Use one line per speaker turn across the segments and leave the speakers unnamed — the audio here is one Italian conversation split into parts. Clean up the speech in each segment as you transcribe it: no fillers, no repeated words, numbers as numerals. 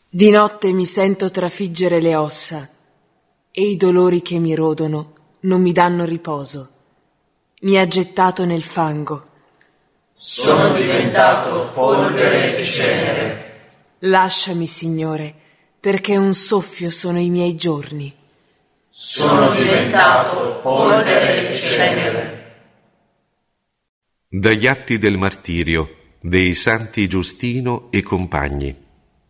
Di notte mi sento trafiggere le ossa e i dolori che mi rodono non mi danno riposo. Mi ha gettato nel fango.
Sono diventato polvere e cenere.
Lasciami, Signore, perché un soffio sono i miei giorni.
Sono diventato polvere e cenere.
Dagli atti del martirio dei santi Giustino e compagni.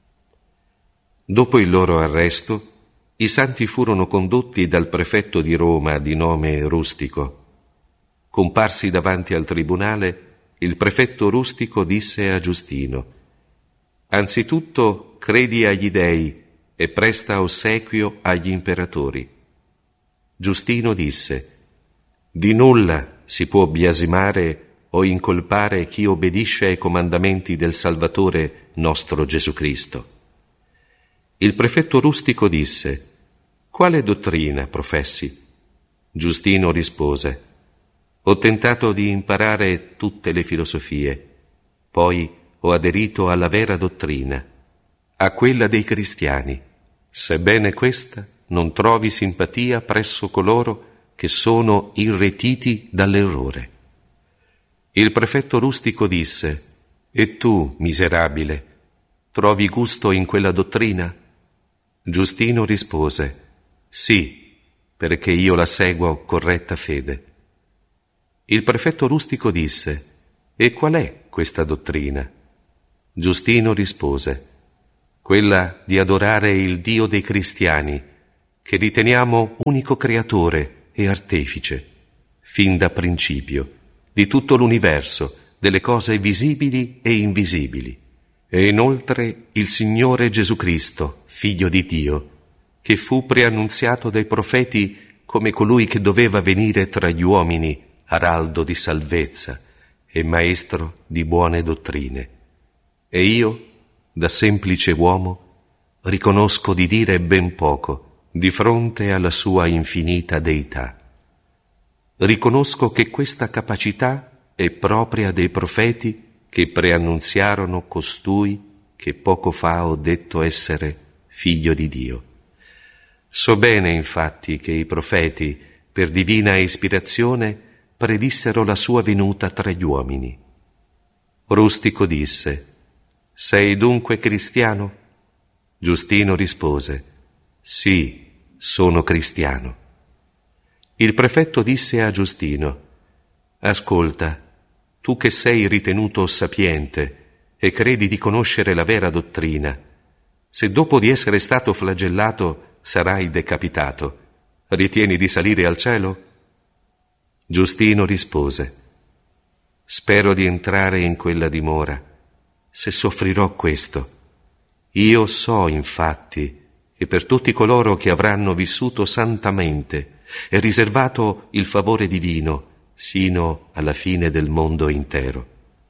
Dopo il loro arresto, i santi furono condotti dal prefetto di Roma di nome Rustico. Comparsi davanti al tribunale, il prefetto Rustico disse a Giustino: «Anzitutto credi agli dei e presta ossequio agli imperatori». Giustino disse: «Di nulla si può biasimare o incolpare chi obbedisce ai comandamenti del Salvatore nostro Gesù Cristo». Il prefetto Rustico disse: «Quale dottrina professi?» Giustino rispose: «Ho tentato di imparare tutte le filosofie, poi ho aderito alla vera dottrina, a quella dei cristiani, sebbene questa non trovi simpatia presso coloro che sono irretiti dall'errore». Il prefetto Rustico disse: «E tu, miserabile, trovi gusto in quella dottrina?» Giustino rispose: «Sì, perché io la seguo con retta fede». Il prefetto Rustico disse: «E qual è questa dottrina?» Giustino rispose: «Quella di adorare il Dio dei cristiani, che riteniamo unico creatore e artefice, fin da principio, di tutto l'universo, delle cose visibili e invisibili, e inoltre il Signore Gesù Cristo, Figlio di Dio, che fu preannunziato dai profeti come colui che doveva venire tra gli uomini, araldo di salvezza e maestro di buone dottrine. E io, da semplice uomo, riconosco di dire ben poco di fronte alla sua infinita deità. Riconosco che questa capacità è propria dei profeti che preannunziarono costui che poco fa ho detto essere Figlio di Dio. So bene, infatti, che i profeti, per divina ispirazione, predissero la sua venuta tra gli uomini». Rustico disse: «Sei dunque cristiano?» Giustino rispose: «Sì, sono cristiano». Il prefetto disse a Giustino: «Ascolta, tu che sei ritenuto sapiente e credi di conoscere la vera dottrina, se dopo di essere stato flagellato sarai decapitato, ritieni di salire al cielo?» Giustino rispose: «Spero di entrare in quella dimora, se soffrirò questo. Io so, infatti, che per tutti coloro che avranno vissuto santamente e riservato il favore divino sino alla fine del mondo intero».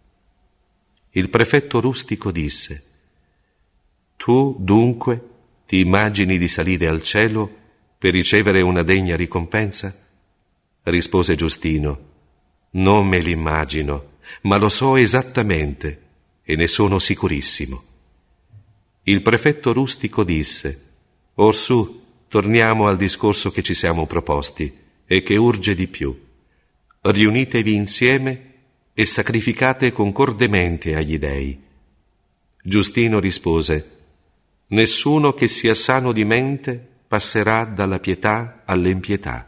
Il prefetto Rustico disse: «Tu, dunque, ti immagini di salire al cielo per ricevere una degna ricompensa?» Rispose Giustino: «Non me l'immagino, ma lo so esattamente e ne sono sicurissimo». Il prefetto Rustico disse: «Orsù, torniamo al discorso che ci siamo proposti e che urge di più. Riunitevi insieme e sacrificate concordemente agli dei». Giustino rispose: «Nessuno che sia sano di mente passerà dalla pietà all'impietà».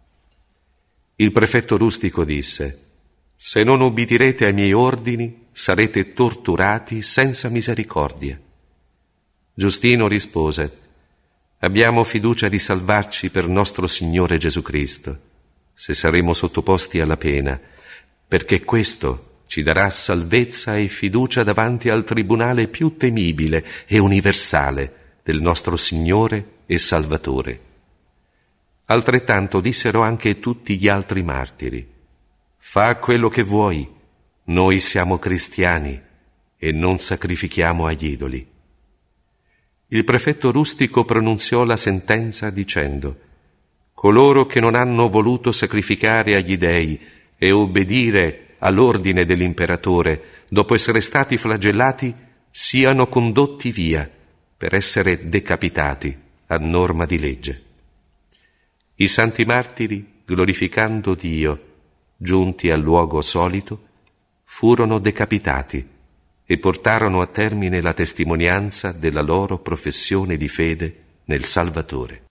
Il prefetto Rustico disse: «Se non ubbidirete ai miei ordini, sarete torturati senza misericordia». Giustino rispose: «Abbiamo fiducia di salvarci per nostro Signore Gesù Cristo, se saremo sottoposti alla pena, perché questo ci darà salvezza e fiducia davanti al tribunale più temibile e universale del nostro Signore e Salvatore». Altrettanto dissero anche tutti gli altri martiri: «Fa quello che vuoi, noi siamo cristiani e non sacrifichiamo agli idoli». Il prefetto Rustico pronunziò la sentenza dicendo: «Coloro che non hanno voluto sacrificare agli dei e obbedire all'ordine dell'imperatore, dopo essere stati flagellati, siano condotti via per essere decapitati a norma di legge. I santi martiri, glorificando Dio, giunti al luogo solito, furono decapitati e portarono a termine la testimonianza della loro professione di fede nel Salvatore.